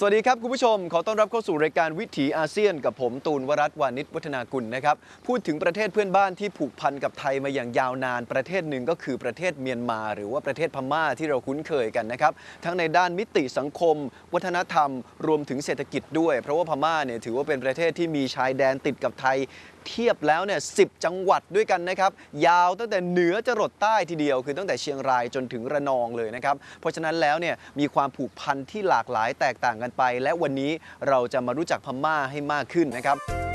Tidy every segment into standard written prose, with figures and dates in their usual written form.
สวัสดีครับคุณผู้ชมขอต้อนรับเข้าสู่รายการวิถีอาเซียนกับผมตูนวรัตน์วานิชวัฒนากุลนะครับพูดถึงประเทศเพื่อนบ้านที่ผูกพันกับไทยมาอย่างยาวนานประเทศหนึ่งก็คือประเทศเมียนมาหรือว่าประเทศพม่าที่เราคุ้นเคยกันนะครับทั้งในด้านมิติสังคมวัฒนธรรมรวมถึงเศรษฐกิจด้วยเพราะว่าพม่าเนี่ยถือว่าเป็นประเทศที่มีชายแดนติดกับไทยเทียบแล้วเนี่ย10 จังหวัดด้วยกันนะครับยาวตั้งแต่เหนือจรดใต้ทีเดียวคือตั้งแต่เชียงรายจนถึงระนองเลยนะครับเพราะฉะนั้นแล้วเนี่ยมีความผูกพันที่หลากหลายแตกต่างกันไปและวันนี้เราจะมารู้จักพม่าให้มากขึ้นนะครับ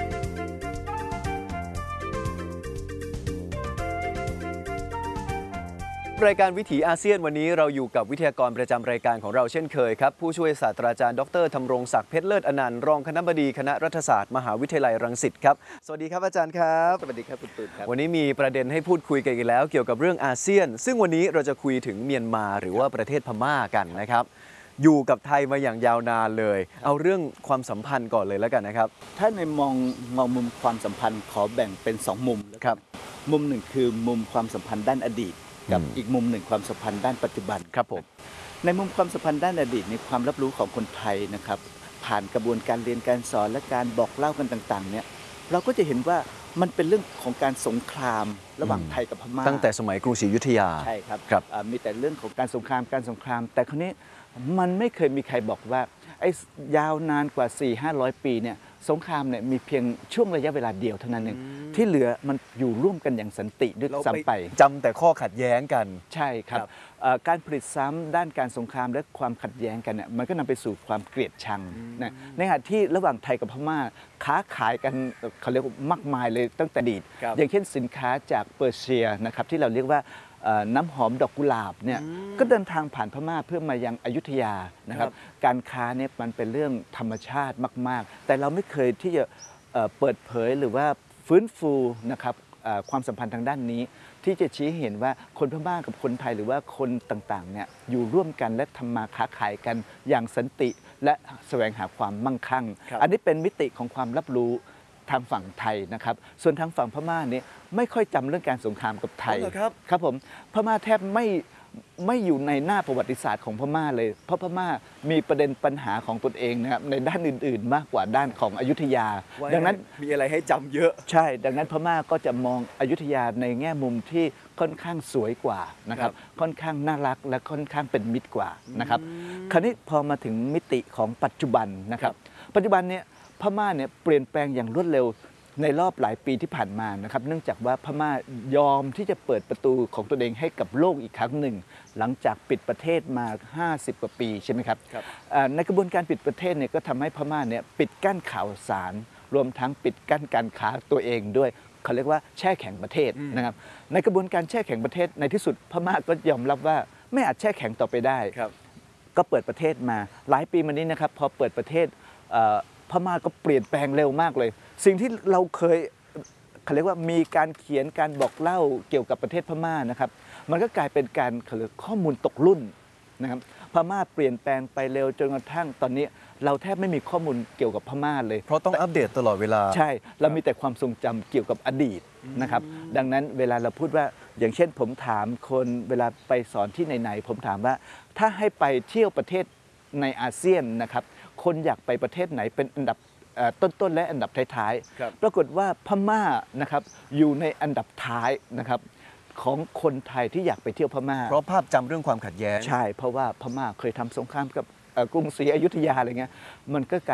รายการวิถีอาเซียนวันนี้เราอยู่กับวิทยากรประจำรายการของเราเช่นเคยครับผู้ช่วยศาสตราจารย์ดร.ธำรงศักดิ์เพชรเลิศอนันต์รองคณบดีคณะรัฐศาสตร์มหาวิทยาลัยรังสิตครับสวัสดีครับอาจารย์ครับสวัสดีครับคุณตูนครับวันนี้มีประเด็นให้พูดคุยกันอีกแล้วเกี่ยวกับเรื่องอาเซียนซึ่งวันนี้เราจะคุยถึงเมียนมาหรือว่าประเทศพม่ากันนะครับอยู่กับไทยมาอย่างยาวนานเลยเอาเรื่องความสัมพันธ์ก่อนเลยแล้วกันนะครับถ้าในมองมุมความสัมพันธ์ขอแบ่งเป็น2 มุมครับมุมหนึ่งคือมุมความสัมพันธ์ด้านอดีตกับอีกมุมหนึ่งความสัมพันธ์ด้านปัจจุบันครับผมในมุมความสัมพันธ์ด้านอดีตในความรับรู้ของคนไทยนะครับผ่านกระบวนการเรียนการสอนและการบอกเล่ากันต่างๆเนี่ยเราก็จะเห็นว่ามันเป็นเรื่องของการสงครามระหว่างไทยกับพม่าตั้งแต่สมัยกรุงศรีอยุธยาใช่ครับครับมีแต่เรื่องของการสงครามแต่คราวนี้มันไม่เคยมีใครบอกว่าไอ้ยาวนานกว่า 400-500 ปีเนี่ยสงครามเนี่ยมีเพียงช่วงระยะเวลาเดียวเท่านั้นเองที่เหลือมันอยู่ร่วมกันอย่างสันติด้วยซ้ำไปจำแต่ข้อขัดแย้งกันใช่ครับการผลิตซ้ำด้านการสงครามและความขัดแย้งกันเนี่ยมันก็นำไปสู่ความเกลียดชังนะในขณะที่ระหว่างไทยกับพม่าค้าขายกันเขาเรียกว่ามากมายเลยตั้งแต่อดีตอย่างเช่นสินค้าจากเปอร์เซียนะครับที่เราเรียกว่าน้ำหอมดอกกุหลาบเนี่ยก็เดินทางผ่านพม่าเพื่อมายังอยุธยานะครับการค้าเนี่ยมันเป็นเรื่องธรรมชาติมากๆแต่เราไม่เคยที่จะเปิดเผยหรือว่าฟื้นฟูนะครับความสัมพันธ์ทางด้านนี้ที่จะชี้เห็นว่าคนพม่ากับคนไทยหรือว่าคนต่างๆเนี่ยอยู่ร่วมกันและทำมาค้าขายกันอย่างสันติและแสวงหาความมั่งคั่งอันนี้เป็นมิติของความรับรู้ทางฝั่งไทยนะครับส่วนทางฝั่งพม่านี่ไม่ค่อยจำเรื่องการสงครามกับไทยครับผมพม่าแทบไม่อยู่ในหน้าประวัติศาสตร์ของพม่าเลยเพราะพม่ามีประเด็นปัญหาของตนเองนะครับในด้านอื่นๆมากกว่าด้านของอยุธยาดังนั้นมีอะไรให้จำเยอะใช่ดังนั้นพม่าก็จะมองอยุธยาในแง่มุมที่ค่อนข้างสวยกว่านะครับค่อนข้างน่ารักและค่อนข้างเป็นมิตรกว่านะครับคราวนี้พอมาถึงมิติของปัจจุบันนะครับปัจจุบันเนี่ยพม่าเนี่ยเปลี่ยนแปลงอย่างรวดเร็วในรอบหลายปีที่ผ่านมานะครับเนื่องจากว่าพม่ายอมที่จะเปิดประตูของตัวเองให้กับโลกอีกครั้งหนึ่งหลังจากปิดประเทศมา50 กว่าปีใช่ไหมครับในกระบวนการปิดประเทศเนี่ยก็ทำให้พม่าเนี่ยปิดกั้นข่าวสารรวมทั้งปิดกั้นการค้าตัวเองด้วยเขาเรียกว่าแช่แข็งประเทศนะครับในกระบวนการแช่แข็งประเทศในที่สุดพม่าก็ยอมรับว่าไม่อาจแช่แข็งต่อไปได้ก็เปิดประเทศมาหลายปีมานี้นะครับพอเปิดประเทศพม่าก็เปลี่ยนแปลงเร็วมากเลยสิ่งที่เราเคยเขาเรียกว่ามีการเขียนการบอกเล่าเกี่ยวกับประเทศพม่านะครับมันก็กลายเป็นการข้อมูลตกรุ่นนะครับพม่าเปลี่ยนแปลงไปเร็วจนกระทั่งตอนนี้เราแทบไม่มีข้อมูลเกี่ยวกับพม่าเลยเพราะต้องอัปเดตตลอดเวลาใช่เรามีแต่ความทรงจำเกี่ยวกับอดีตนะครับดังนั้นเวลาเราพูดว่าอย่างเช่นผมถามคนเวลาไปสอนที่ไหนๆผมถามว่าถ้าให้ไปเที่ยวประเทศในอาเซียนนะครับคนอยากไปประเทศไหนเป็นอันดับต้นและอันดับท้ายๆปรากฏว่าพม่านะครับอยู่ในอันดับท้ายนะครับของคนไทยที่อยากไปเที่ยวพม่าเพราะภาพจำเรื่องความขัดแย้งใช่เพราะว่าพม่าเคยทำสงครามกับกรุงศรีอยุธยาอะไรเงี้ยมันก็กลาย